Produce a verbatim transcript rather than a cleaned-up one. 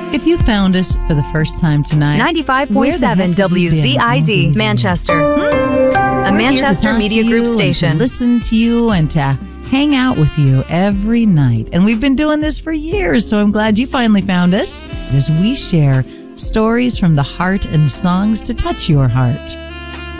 If you found us for the first time tonight, ninety-five point seven W Z I D, Manchester. A Manchester Media Group station. To listen to you and to hang out with you every night. And we've been doing this for years, so I'm glad you finally found us as we share stories from the heart and songs to touch your heart.